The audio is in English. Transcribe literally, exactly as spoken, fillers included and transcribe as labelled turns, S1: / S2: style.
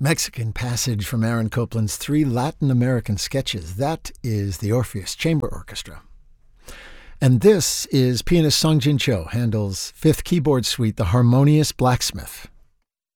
S1: Mexican Passage from Aaron Copland's three Latin American sketches. That is the Orpheus Chamber Orchestra. And this is pianist Song Jin Cho, Handel's fifth keyboard suite, The Harmonious Blacksmith.